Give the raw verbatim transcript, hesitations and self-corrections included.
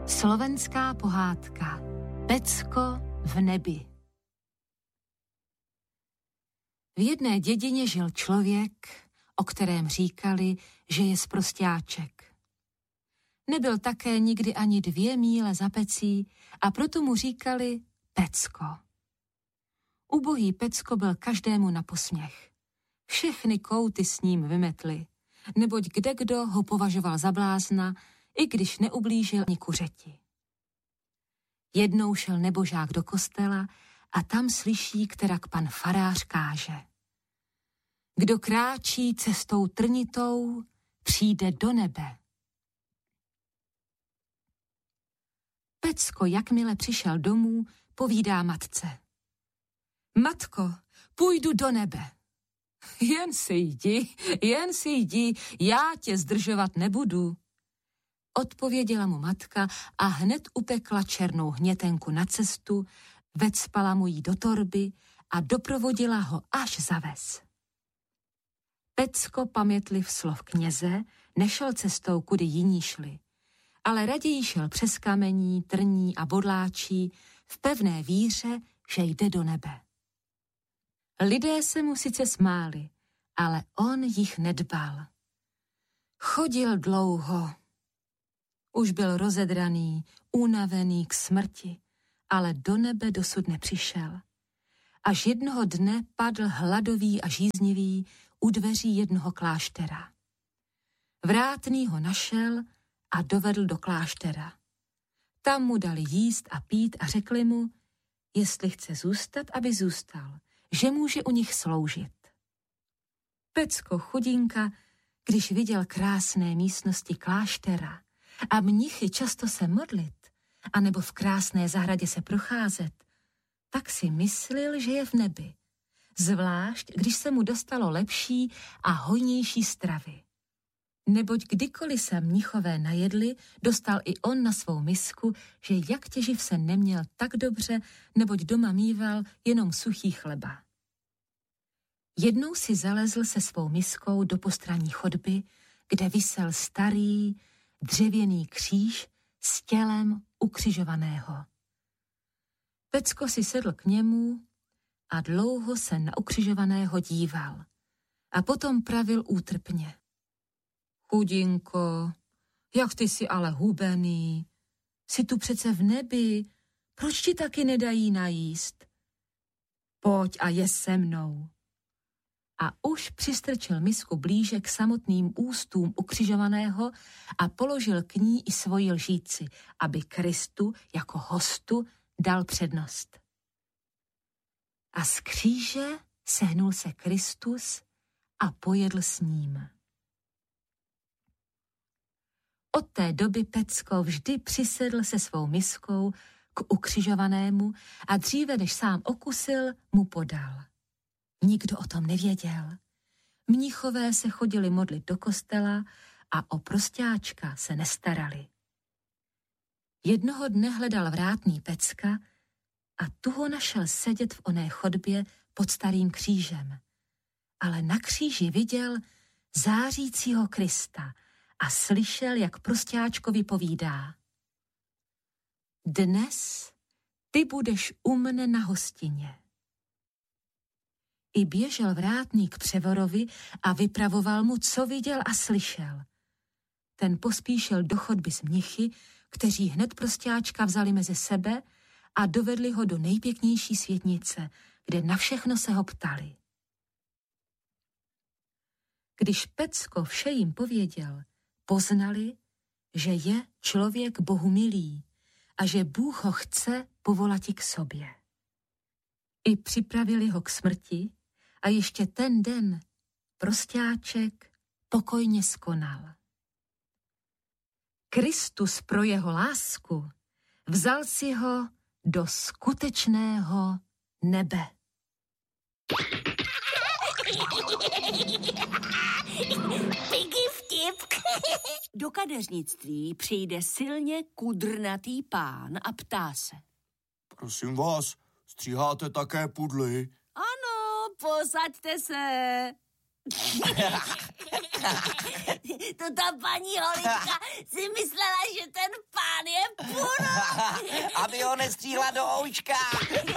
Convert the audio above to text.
Slovenská pohádka Pecko v nebi. V jedné dědině žil člověk, o kterém říkali, že je sprosťáček. Nebyl také nikdy ani dvě míle za pecí a proto mu říkali Pecko. Ubohý Pecko byl každému na posměch. Všechny kouty s ním vymetli, neboť kdekdo ho považoval za blázna, i když neublížil ani kuřeti. Jednou šel nebožák do kostela a tam slyší, kterak pan farář káže. Kdo kráčí cestou trnitou, přijde do nebe. Pecko, jakmile přišel domů, povídá matce. Matko, půjdu do nebe. Jen si jdi, jen si jdi, já tě zdržovat nebudu. Odpověděla mu matka a hned upekla černou hnětenku na cestu, vecpala mu jí do torby a doprovodila ho až za ves. Pecko, pamětliv slov kněze, nešel cestou, kudy jiní šli, ale raději šel přes kamení, trní a bodláčí v pevné víře, že jde do nebe. Lidé se mu sice smáli, ale on jich nedbal. Chodil dlouho. Už byl rozedraný, unavený k smrti, ale do nebe dosud nepřišel. Až jednoho dne padl hladový a žíznivý u dveří jednoho kláštera. Vrátný ho našel a dovedl do kláštera. Tam mu dali jíst a pít a řekli mu, jestli chce zůstat, aby zůstal, že může u nich sloužit. Pecko chudinka, když viděl krásné místnosti kláštera a mnichy často se modlit, anebo v krásné zahradě se procházet, tak si myslil, že je v nebi, zvlášť když se mu dostalo lepší a hojnější stravy. Neboť kdykoliv se mnichové najedli, dostal i on na svou misku, že jak těživ se neměl tak dobře, neboť doma mýval jenom suchý chleba. Jednou si zalezl se svou miskou do postranní chodby, kde visel starý, dřevěný kříž s tělem ukřižovaného. Pecko si sedl k němu a dlouho se na ukřižovaného díval a potom pravil útrpně. Chudinko, jak ty jsi ale hubený, jsi tu přece v nebi, proč ti taky nedají najíst? Pojď a je se mnou. A už přistrčil misku blíže k samotným ústům ukřižovaného a položil k ní i svoji lžíci, aby Kristu jako hostu dal přednost. A z kříže sehnul se Kristus a pojedl s ním. Od té doby Pecko vždy přisedl se svou miskou k ukřižovanému a dříve, než sám okusil, mu podal. Nikdo o tom nevěděl. Mnichové se chodili modlit do kostela a o prosťáčka se nestarali. Jednoho dne hledal vrátný Pecka a tu ho našel sedět v oné chodbě pod starým křížem. Ale na kříži viděl zářícího Krista a slyšel, jak prosťáčkovi povídá. Dnes ty budeš u mne na hostině. I běžel vrátný k převorovi a vypravoval mu, co viděl a slyšel. Ten pospíšil do chodby s mnichy, kteří hned prosťáčka vzali mezi sebe a dovedli ho do nejpěknější světnice, kde na všechno se ho ptali. Když Pecko vše jim pověděl, poznali, že je člověk Bohu milý a že Bůh ho chce povolati k sobě. I připravili ho k smrti a ještě ten den prosťáček pokojně skonal. Kristus pro jeho lásku vzal si ho do skutečného nebe. Piggy vtip. Do kadeřnictví přijde silně kudrnatý pán a ptá se. Prosím vás, stříháte také pudly? Ano, posaďte se. To ta paní Holička si myslela, že ten pán je pudl. Aby ho nestříhla do oučka.